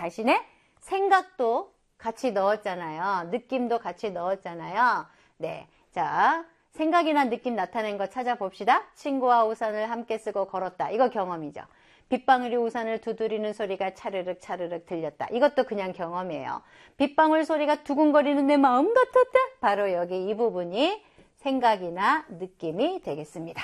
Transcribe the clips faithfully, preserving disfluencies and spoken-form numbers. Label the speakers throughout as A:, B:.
A: 자신의 생각도 같이 넣었잖아요. 느낌도 같이 넣었잖아요. 네, 자, 생각이나 느낌 나타낸 거 찾아봅시다. 친구와 우산을 함께 쓰고 걸었다. 이거 경험이죠. 빗방울이 우산을 두드리는 소리가 차르륵 차르륵 들렸다. 이것도 그냥 경험이에요. 빗방울 소리가 두근거리는 내 마음 같았다. 바로 여기 이 부분이 생각이나 느낌이 되겠습니다.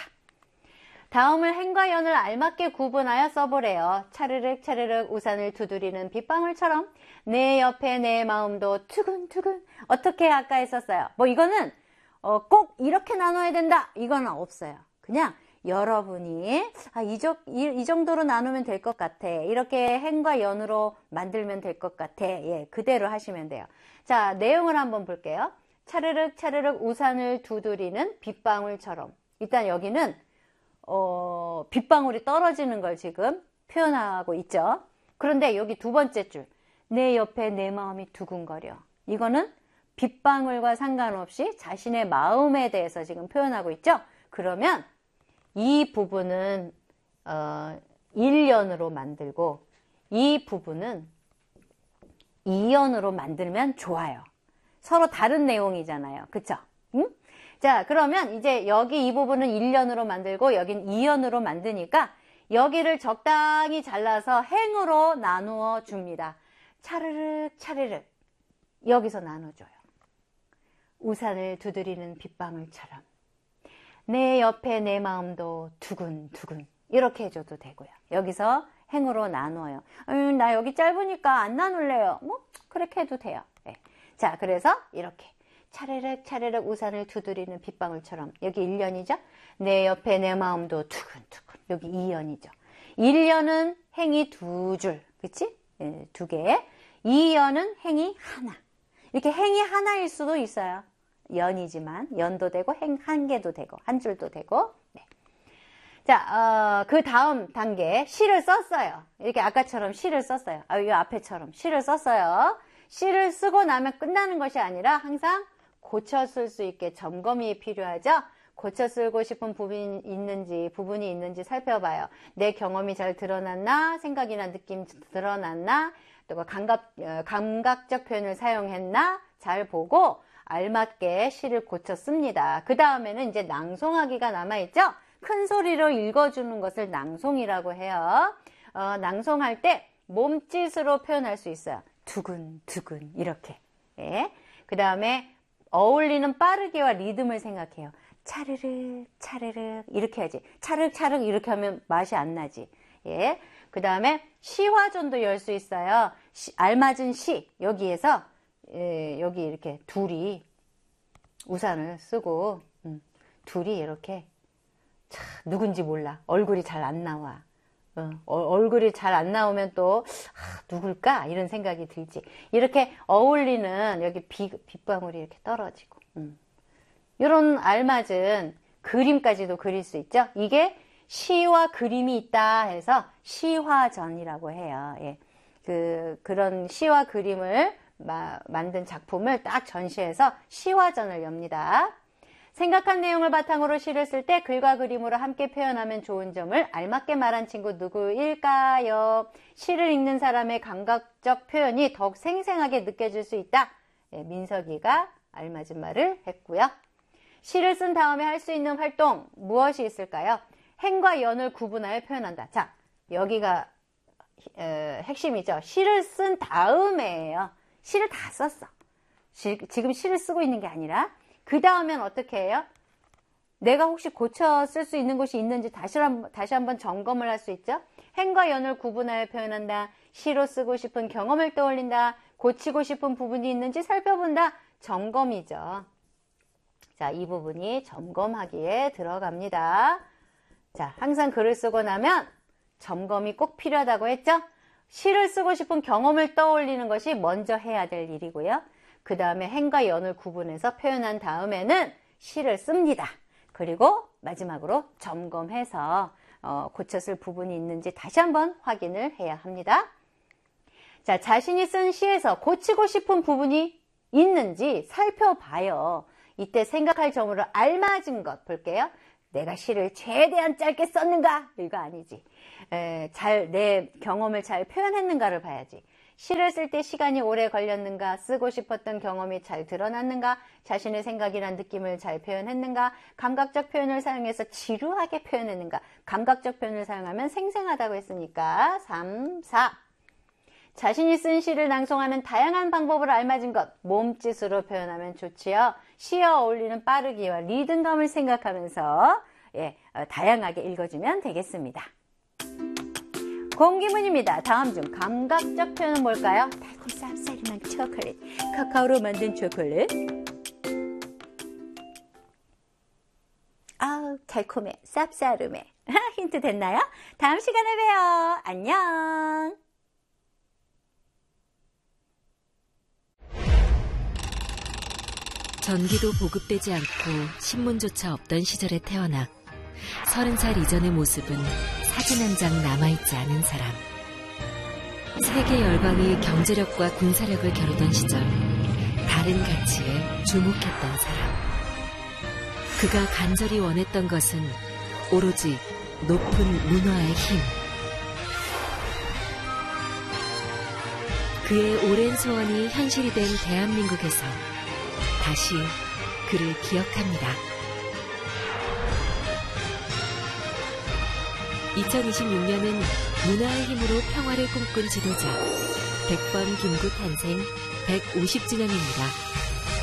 A: 다음을 행과 연을 알맞게 구분하여 써보래요. 차르륵 차르륵 우산을 두드리는 빗방울처럼 내 옆에 내 마음도 투근투근. 어떻게 아까 했었어요? 뭐 이거는 어, 꼭 이렇게 나눠야 된다. 이거는 없어요. 그냥 여러분이 아, 이, 저, 이, 이 정도로 나누면 될 것 같아. 이렇게 행과 연으로 만들면 될 것 같아. 예, 그대로 하시면 돼요. 자, 내용을 한번 볼게요. 차르륵 차르륵 우산을 두드리는 빗방울처럼. 일단 여기는 어, 빗방울이 떨어지는 걸 지금 표현하고 있죠. 그런데 여기 두 번째 줄, 내 옆에 내 마음이 두근거려. 이거는 빗방울과 상관없이 자신의 마음에 대해서 지금 표현하고 있죠. 그러면 이 부분은 어, 일 연으로 만들고 이 부분은 이 연으로 만들면 좋아요. 서로 다른 내용이잖아요. 그쵸? 응? 자, 그러면 이제 여기 이 부분은 일 연으로 만들고 여긴 이 연으로 만드니까 여기를 적당히 잘라서 행으로 나누어 줍니다. 차르륵 차르륵 여기서 나눠줘요. 우산을 두드리는 빗방울처럼 내 옆에 내 마음도 두근두근 이렇게 해줘도 되고요. 여기서 행으로 나눠요. 음, 나 여기 짧으니까 안 나눌래요. 뭐 그렇게 해도 돼요. 네. 자, 그래서 이렇게 차르륵 차르륵 우산을 두드리는 빗방울처럼 여기 일 연이죠. 내 옆에 내 마음도 두근두근 여기 이 연이죠. 일 연은 행이 두 줄, 그치? 네, 두 개. 이 연은 행이 하나. 이렇게 행이 하나일 수도 있어요. 연이지만 연도 되고 행 한 개도 되고 한 줄도 되고. 네. 자, 어, 그 다음 단계 시를 썼어요. 이렇게 아까처럼 시를 썼어요. 아, 이 앞에처럼 시를 썼어요. 시를 쓰고 나면 끝나는 것이 아니라 항상 고쳐 쓸 수 있게 점검이 필요하죠. 고쳐 쓰고 싶은 부분이 있는지 부분이 있는지 살펴봐요. 내 경험이 잘 드러났나, 생각이나 느낌 드러났나, 또 감각, 감각적 표현을 사용했나 잘 보고 알맞게 시를 고쳐 씁니다. 그 다음에는 이제 낭송하기가 남아있죠. 큰 소리로 읽어주는 것을 낭송이라고 해요. 어, 낭송할 때 몸짓으로 표현할 수 있어요. 두근두근 이렇게. 예. 그 다음에 어울리는 빠르기와 리듬을 생각해요. 차르륵 차르륵 이렇게 해야지. 차르륵차르륵 이렇게 하면 맛이 안 나지. 예. 그 다음에 시화전도 열 수 있어요. 시, 알맞은 시 여기에서 예, 여기 이렇게 둘이 우산을 쓰고 음, 둘이 이렇게 차, 누군지 몰라. 얼굴이 잘 안 나와. 어, 얼굴이 잘 안 나오면 또 아, 누굴까 이런 생각이 들지. 이렇게 어울리는 여기 비, 빗방울이 이렇게 떨어지고 음. 이런 알맞은 그림까지도 그릴 수 있죠. 이게 시와 그림이 있다 해서 시화전이라고 해요. 예. 그, 그런 시와 그림을 마, 만든 작품을 딱 전시해서 시화전을 엽니다. 생각한 내용을 바탕으로 시를 쓸 때 글과 그림으로 함께 표현하면 좋은 점을 알맞게 말한 친구 누구일까요? 시를 읽는 사람의 감각적 표현이 더욱 생생하게 느껴질 수 있다. 예, 민석이가 알맞은 말을 했고요. 시를 쓴 다음에 할 수 있는 활동 무엇이 있을까요? 행과 연을 구분하여 표현한다. 자, 여기가 에, 핵심이죠. 시를 쓴 다음에예요. 시를 다 썼어. 시, 지금 시를 쓰고 있는 게 아니라 그 다음엔 어떻게 해요? 내가 혹시 고쳐 쓸 수 있는 곳이 있는지 다시 한번, 다시 한번 점검을 할 수 있죠. 행과 연을 구분하여 표현한다. 시로 쓰고 싶은 경험을 떠올린다. 고치고 싶은 부분이 있는지 살펴본다. 점검이죠. 자, 이 부분이 점검하기에 들어갑니다. 자, 항상 글을 쓰고 나면 점검이 꼭 필요하다고 했죠? 시를 쓰고 싶은 경험을 떠올리는 것이 먼저 해야 될 일이고요. 그 다음에 행과 연을 구분해서 표현한 다음에는 시를 씁니다. 그리고 마지막으로 점검해서 어, 고쳤을 부분이 있는지 다시 한번 확인을 해야 합니다. 자, 자신이 쓴 시에서 고치고 싶은 부분이 있는지 살펴봐요. 이때 생각할 점으로 알맞은 것 볼게요. 내가 시를 최대한 짧게 썼는가? 이거 아니지. 에, 잘, 내 경험을 잘 표현했는가를 봐야지. 시를 쓸 때 시간이 오래 걸렸는가? 쓰고 싶었던 경험이 잘 드러났는가? 자신의 생각이나 느낌을 잘 표현했는가? 감각적 표현을 사용해서 지루하게 표현했는가? 감각적 표현을 사용하면 생생하다고 했으니까 삼, 사. 자신이 쓴 시를 낭송하는 다양한 방법을 알맞은 것, 몸짓으로 표현하면 좋지요. 시에 어울리는 빠르기와 리듬감을 생각하면서 예, 어, 다양하게 읽어주면 되겠습니다. 공기문입니다. 다음 중 감각적 표현은 뭘까요? 달콤 쌉싸름한 초콜릿, 카카오로 만든 초콜릿. 아우 달콤해, 쌉싸름해. 힌트 됐나요? 다음 시간에 봬요. 안녕.
B: 전기도 보급되지 않고 신문조차 없던 시절에 태어나 서른 살 이전의 모습은 사진 한 장 남아있지 않은 사람. 세계 열강이 경제력과 군사력을 겨루던 시절 다른 가치에 주목했던 사람. 그가 간절히 원했던 것은 오로지 높은 문화의 힘. 그의 오랜 소원이 현실이 된 대한민국에서 다시 그를 기억합니다. 이천이십육 년은 문화의 힘으로 평화를 꿈꾼 지도자 백범 김구 탄생 백오십 주년입니다.